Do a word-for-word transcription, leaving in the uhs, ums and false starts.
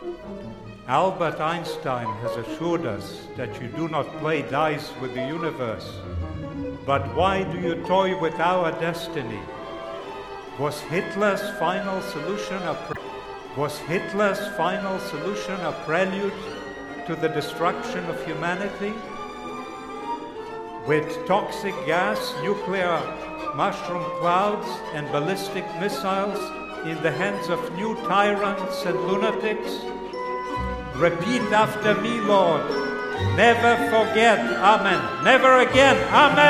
Albert Einstein has assured us that you do not play dice with the universe. But why do you toy with our destiny? Was Hitler's final solution a pre- was Hitler's final solution a prelude to the destruction of humanity? With toxic gas, nuclear mushroom clouds, and ballistic missiles in the hands of new tyrants and lunatics? Repeat after me, Lord. Never forget. Amen. Never again. Amen.